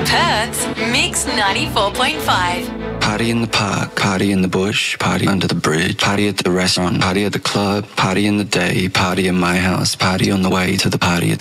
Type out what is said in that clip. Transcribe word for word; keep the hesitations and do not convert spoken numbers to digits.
Perth's Mix ninety-four point five. Party in the park, party in the bush, party under the bridge, party at the restaurant, party at the club, party in the day, party in my house, party on the way to the party.